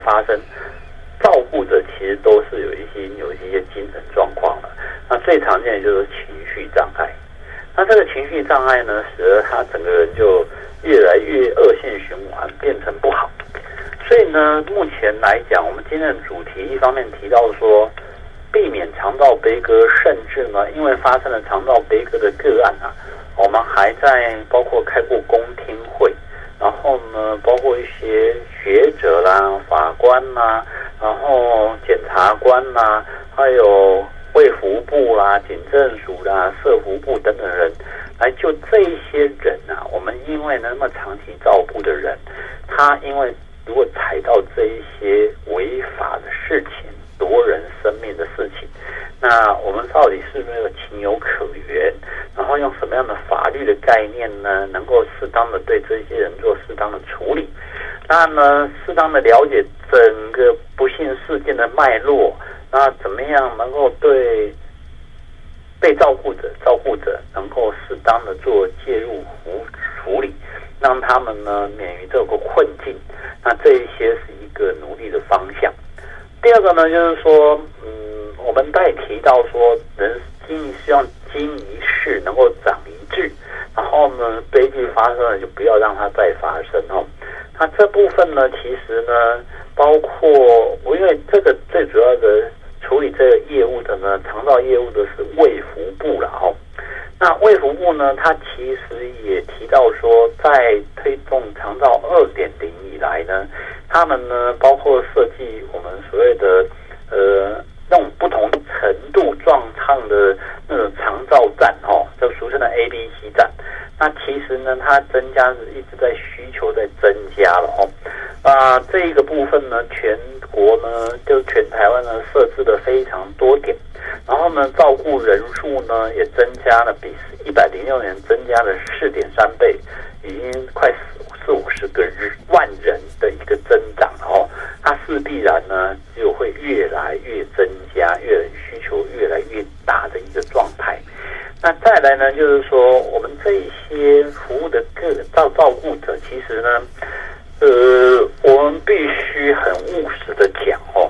发生，照顾者其实都是有一些精神状况了。那最常见的就是情绪障碍。那这个情绪障碍呢，使得他整个人就越来越恶性循环，变成不好。所以呢，目前来讲，我们今天的主题一方面提到说，避免肠道悲歌，甚至呢，因为发生了肠道悲歌的个案啊，我们还在包括开过公听会，然后呢，包括一些学者啦、法官啦，然后检察官啦，还有卫福部啦、警政署啦、社福部等等人，来就这一些人啊，我们因为那么长期照顾的人，他因为如果踩到这一些违法的事情、夺人生命的事情，那我们到底是不是有情有可原？然后用什么样的法律的概念呢，能够适当的对这些人做适当的处理？那呢，适当的了解整个不幸事件的脉络，那怎么样能够对被照顾者能够适当的做介入处理，让他们呢免于这个困境。那这一些是一个努力的方向。第二个呢，就是说，我们在提到说，人希望经一事能够长一智，然后呢，悲剧发生了就不要让它再发生哦。那这部分呢，其实呢，包括因为这个最主要的处理这个业务的呢，肠道业务的是卫福部了哦。那卫福部呢，它其实也提到说，在推动肠道2.0以来呢，他们呢包括设计我们所谓的那种不同程度状况的那种肠道站哦，就俗称的 ABC 站。那其实呢，它增加是一直在需求在增加了哦。这一个部分呢，全国呢就全台湾呢设置了非常多点，然后呢照顾人数呢也增加了，比106年增加了4.3倍，已经快40-50个万人的一个增长哦。它势必然呢就会越来越增加，需求越来越大的一个状态。那再来呢，就是说我们这一些服务的照顾者，其实呢，我们必须很务实的讲哦，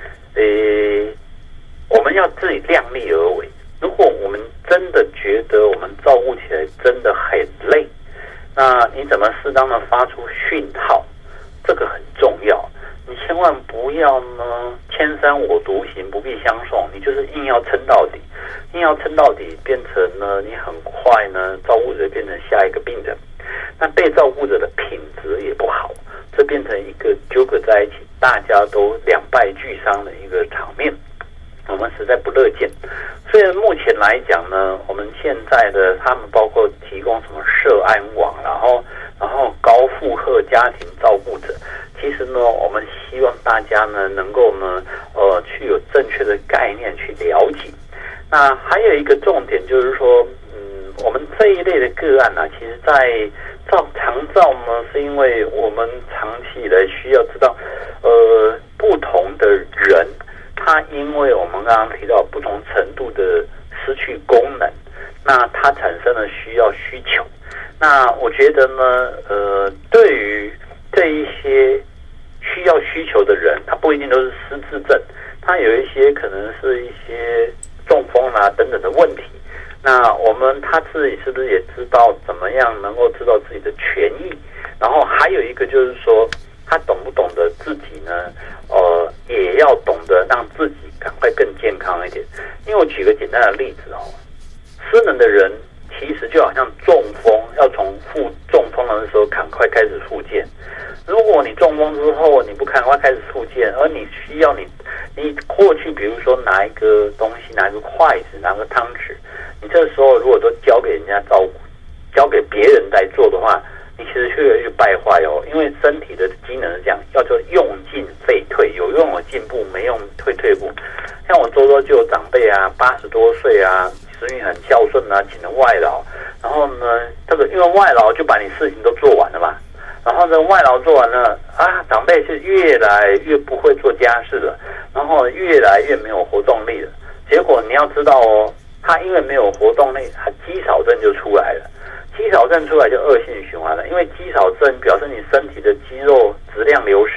我们要自己量力而为。如果我们真的觉得我们照顾起来真的很累，那你怎么适当的发出讯号，这个很重要。你千万不要呢千山我独行，不必相送，你就是硬要撑到底，变成呢你很快呢照顾者变成下一个病人，那被照顾者的品质也不好，这变成一个纠葛在一起，大家都两败俱伤的一个场面，我们实在不乐见。所以目前来讲呢，我们现在的他们包括提供什么社安网，然后高负荷家庭照顾者，其实呢，我们希望大家呢能够呢去有正确的概念去了解。那还有一个重点就是说，我们这一类的个案呢，其实在肠照呢，是因为我们长期以来需要知道，不同的人，他因为我们刚刚提到不同程度的失去功能，那他产生了需求。那我觉得呢，对于这一些需求的人，他不一定都是失智症，他有一些可能是一些中风啊等等的问题。那他自己是不是也知道怎么样能够知道自己的权益？然后还有一个就是说，他懂不懂得自己呢？也要懂得让自己赶快更健康一点。因为我举个简单的例子哦，失能的人其实就好像中风，要从中风的时候赶快开始复健。如果你中风之后你不赶快开始复健，而你需要你过去比如说拿一个东西，拿一个筷子，拿个汤匙，你这时候如果都交给人家照顾，交给别人来做的话，你其实越来越败坏哦。因为身体的机能是这样，叫做用进废退，有用有进步，没用退步。像我周遭就有长辈啊，80多岁啊，子女很孝顺啊，请了外劳，然后呢，因为外劳就把你事情都做完了嘛，然后呢，外劳做完了啊，长辈是越来越不会做家事了，然后越来越没有活动力了。结果你要知道哦，他因为没有活动力，他肌少症就出来了。肌少症出来就恶性循环了，因为肌少症表示你身体的肌肉质量流